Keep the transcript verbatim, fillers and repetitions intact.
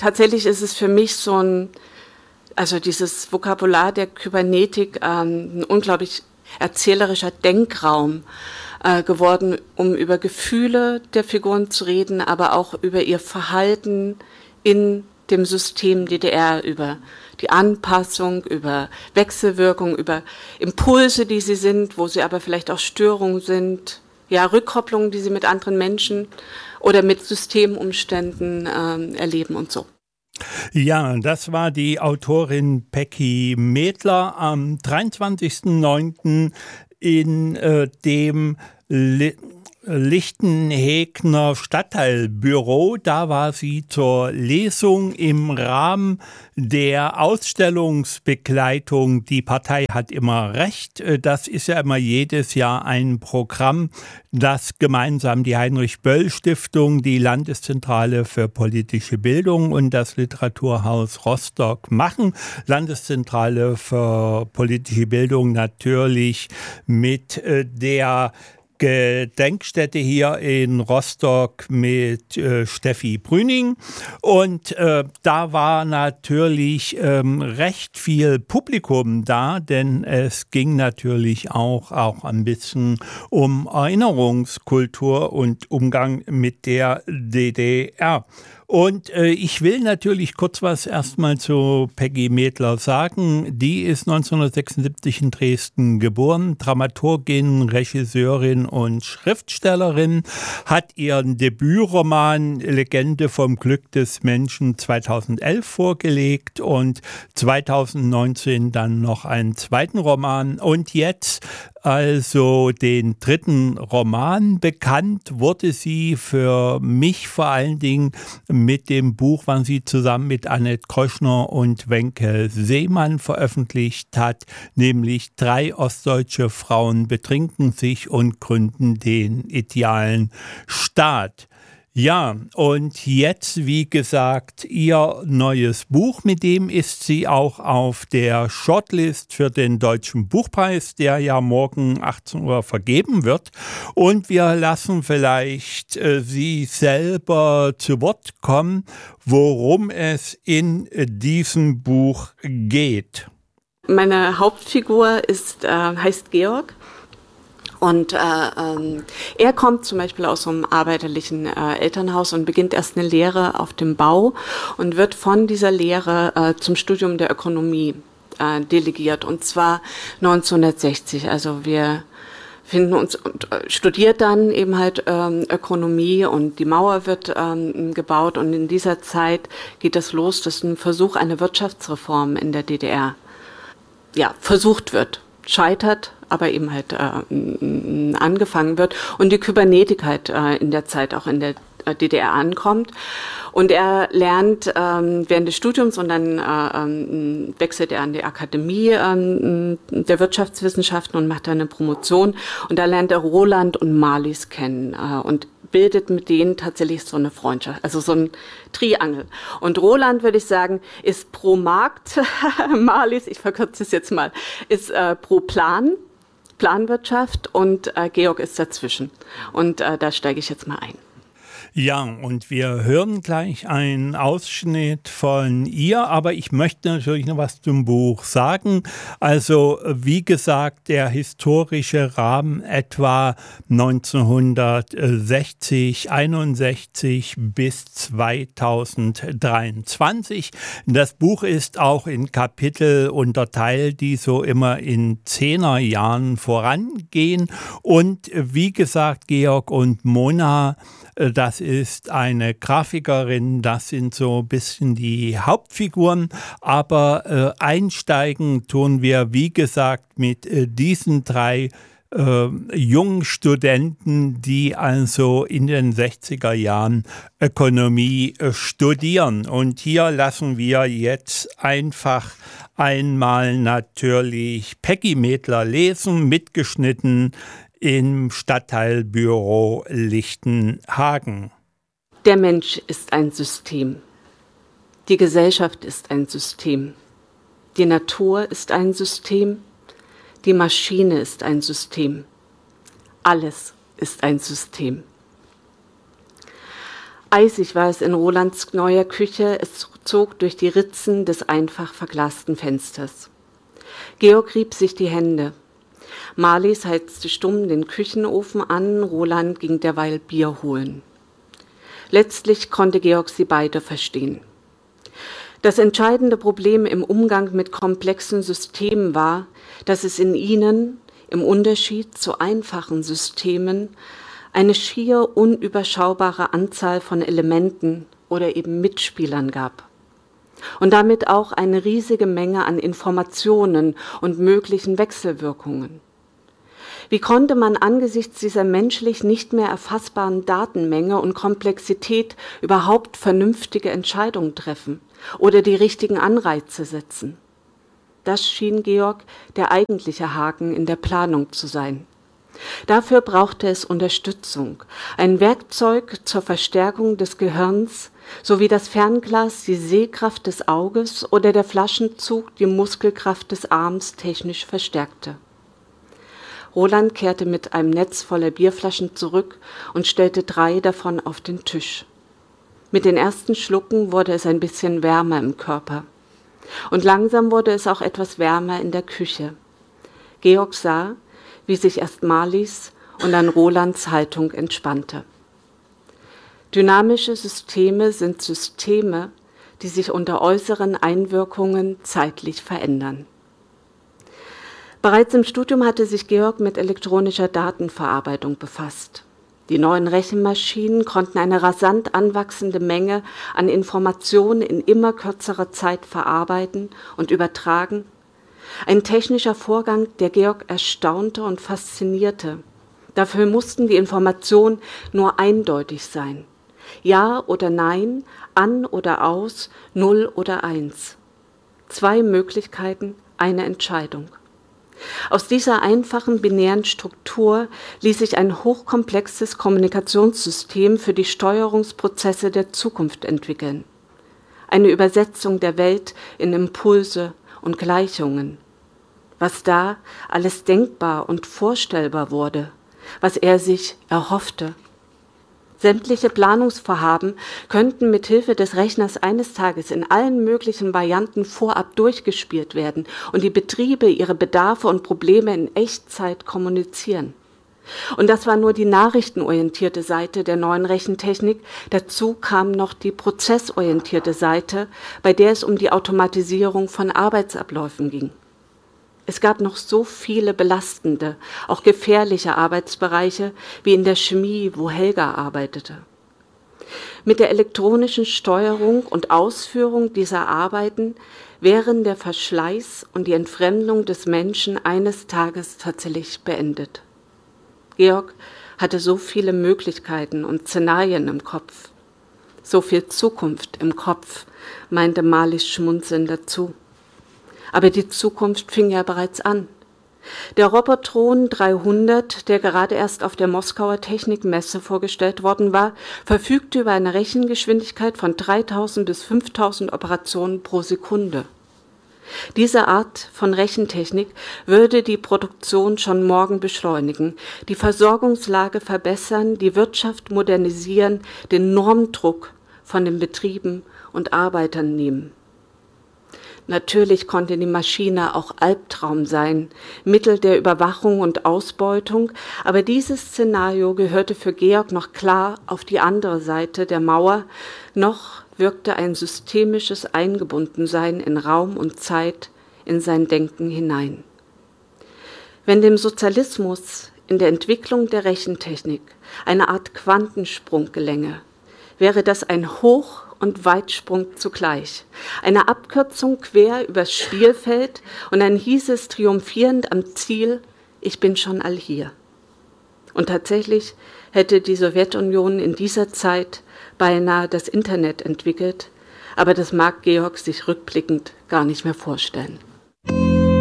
tatsächlich ist es für mich so ein, also dieses Vokabular der Kybernetik, ähm, ein unglaublich erzählerischer Denkraum äh, geworden, um über Gefühle der Figuren zu reden, aber auch über ihr Verhalten in dem System D D R, über die Anpassung, über Wechselwirkung, über Impulse, die sie sind, wo sie aber vielleicht auch Störungen sind, ja, Rückkopplungen, die sie mit anderen Menschen oder mit Systemumständen ähm, erleben und so. Ja, das war die Autorin Peggy Medler am dreiundzwanzigsten neunten in äh, dem Li Lichtenhegner Stadtteilbüro. Da war sie zur Lesung im Rahmen der Ausstellungsbegleitung Die Partei hat immer Recht. Das ist ja immer jedes Jahr ein Programm, das gemeinsam die Heinrich-Böll-Stiftung, die Landeszentrale für politische Bildung und das Literaturhaus Rostock machen. Landeszentrale für politische Bildung natürlich mit äh, der Gedenkstätte hier in Rostock mit äh, Steffi Brüning und äh, da war natürlich ähm, recht viel Publikum da, denn es ging natürlich auch, auch ein bisschen um Erinnerungskultur und Umgang mit der D D R. Und äh, ich will natürlich kurz was erstmal zu Peggy Medler sagen. Die ist neunzehnhundertsechsundsiebzig in Dresden geboren, Dramaturgin, Regisseurin und Schriftstellerin, hat ihren Debütroman Legende vom Glück des Menschen zweitausendelf vorgelegt und zweitausendneunzehn dann noch einen zweiten Roman und jetzt also den dritten Roman. Bekannt wurde sie für mich vor allen Dingen mit dem Buch, was sie zusammen mit Annette Kröschner und Wenke Seemann veröffentlicht hat, nämlich Drei ostdeutsche Frauen betrinken sich und gründen den idealen Staat. Ja, und jetzt, wie gesagt, ihr neues Buch, mit dem ist sie auch auf der Shortlist für den Deutschen Buchpreis, der ja morgen achtzehn Uhr vergeben wird. Und wir lassen vielleicht äh, sie selber zu Wort kommen, worum es in äh, diesem Buch geht. Meine Hauptfigur ist, äh, heißt Georg. Und äh, ähm, er kommt zum Beispiel aus so einem arbeiterlichen äh, Elternhaus und beginnt erst eine Lehre auf dem Bau und wird von dieser Lehre äh, zum Studium der Ökonomie äh, delegiert. Und zwar neunzehnhundertsechzig. Also wir finden uns und äh, studiert dann eben halt ähm, Ökonomie und die Mauer wird ähm, gebaut. Und in dieser Zeit geht das los, dass ein Versuch einer Wirtschaftsreform in der D D R ja, versucht wird. Scheitert, aber eben halt äh, angefangen wird und die Kybernetik halt äh, in der Zeit auch in der D D R ankommt. Und er lernt ähm, während des Studiums und dann äh, wechselt er an die Akademie äh, der Wirtschaftswissenschaften und macht da eine Promotion. Und da lernt er Roland und Marlies kennen äh, und bildet mit denen tatsächlich so eine Freundschaft, also so ein Triangel. Und Roland, würde ich sagen, ist pro Markt, Marlies, ich verkürze es jetzt mal, ist äh, pro Plan, Planwirtschaft und äh, Georg ist dazwischen. Und äh, da steige ich jetzt mal ein. Ja, und wir hören gleich einen Ausschnitt von ihr, aber ich möchte natürlich noch was zum Buch sagen. Also, wie gesagt, der historische Rahmen etwa neunzehnhundertsechzig, einundsechzig bis zweitausenddreiundzwanzig. Das Buch ist auch in Kapitel unterteilt, die so immer in Zehnerjahren vorangehen. Und wie gesagt, Georg und Mona, das ist eine Grafikerin, das sind so ein bisschen die Hauptfiguren, aber äh, einsteigen tun wir, wie gesagt, mit äh, diesen drei äh, jungen Studenten, die also in den sechziger Jahren Ökonomie äh, studieren. Und hier lassen wir jetzt einfach einmal natürlich Peggy Medler lesen, mitgeschnitten im Stadtteilbüro Lichtenhagen. Der Mensch ist ein System. Die Gesellschaft ist ein System. Die Natur ist ein System. Die Maschine ist ein System. Alles ist ein System. Eisig war es in Rolands neuer Küche, es zog durch die Ritzen des einfach verglasten Fensters. Georg rieb sich die Hände. Marlies heizte stumm den Küchenofen an, Roland ging derweil Bier holen. Letztlich konnte Georg sie beide verstehen. Das entscheidende Problem im Umgang mit komplexen Systemen war, dass es in ihnen, im Unterschied zu einfachen Systemen, eine schier unüberschaubare Anzahl von Elementen oder eben Mitspielern gab. Und damit auch eine riesige Menge an Informationen und möglichen Wechselwirkungen. Wie konnte man angesichts dieser menschlich nicht mehr erfassbaren Datenmenge und Komplexität überhaupt vernünftige Entscheidungen treffen oder die richtigen Anreize setzen? Das schien Georg der eigentliche Haken in der Planung zu sein. Dafür brauchte es Unterstützung, ein Werkzeug zur Verstärkung des Gehirns, sowie das Fernglas die Sehkraft des Auges oder der Flaschenzug die Muskelkraft des Arms technisch verstärkte. Roland kehrte mit einem Netz voller Bierflaschen zurück und stellte drei davon auf den Tisch. Mit den ersten Schlucken wurde es ein bisschen wärmer im Körper. Und langsam wurde es auch etwas wärmer in der Küche. Georg sah, wie sich erst Marlies und dann Rolands Haltung entspannte. Dynamische Systeme sind Systeme, die sich unter äußeren Einwirkungen zeitlich verändern. Bereits im Studium hatte sich Georg mit elektronischer Datenverarbeitung befasst. Die neuen Rechenmaschinen konnten eine rasant anwachsende Menge an Informationen in immer kürzerer Zeit verarbeiten und übertragen. Ein technischer Vorgang, der Georg erstaunte und faszinierte. Dafür mussten die Informationen nur eindeutig sein. Ja oder nein, an oder aus, null oder eins. Zwei Möglichkeiten, eine Entscheidung. Aus dieser einfachen binären Struktur ließ sich ein hochkomplexes Kommunikationssystem für die Steuerungsprozesse der Zukunft entwickeln. Eine Übersetzung der Welt in Impulse und Gleichungen. Was da alles denkbar und vorstellbar wurde, was er sich erhoffte. Sämtliche Planungsvorhaben könnten mit Hilfe des Rechners eines Tages in allen möglichen Varianten vorab durchgespielt werden und die Betriebe ihre Bedarfe und Probleme in Echtzeit kommunizieren. Und das war nur die nachrichtenorientierte Seite der neuen Rechentechnik. Dazu kam noch die prozessorientierte Seite, bei der es um die Automatisierung von Arbeitsabläufen ging. Es gab noch so viele belastende, auch gefährliche Arbeitsbereiche wie in der Chemie, wo Helga arbeitete. Mit der elektronischen Steuerung und Ausführung dieser Arbeiten wären der Verschleiß und die Entfremdung des Menschen eines Tages tatsächlich beendet. Georg hatte so viele Möglichkeiten und Szenarien im Kopf. So viel Zukunft im Kopf, meinte Marlies schmunzelnd dazu. Aber die Zukunft fing ja bereits an. Der Robotron dreihundert, der gerade erst auf der Moskauer Technikmesse vorgestellt worden war, verfügte über eine Rechengeschwindigkeit von dreitausend bis fünftausend Operationen pro Sekunde. Diese Art von Rechentechnik würde die Produktion schon morgen beschleunigen, die Versorgungslage verbessern, die Wirtschaft modernisieren, den Normdruck von den Betrieben und Arbeitern nehmen. Natürlich konnte die Maschine auch Albtraum sein, Mittel der Überwachung und Ausbeutung, aber dieses Szenario gehörte für Georg noch klar auf die andere Seite der Mauer, noch wirkte ein systemisches Eingebundensein in Raum und Zeit in sein Denken hinein. Wenn dem Sozialismus in der Entwicklung der Rechentechnik eine Art Quantensprung gelänge, wäre das ein Hoch- und Weitsprung zugleich. Eine Abkürzung quer übers Spielfeld und dann hieß es triumphierend am Ziel, ich bin schon all hier. Und tatsächlich hätte die Sowjetunion in dieser Zeit beinahe das Internet entwickelt, aber das mag Georg sich rückblickend gar nicht mehr vorstellen.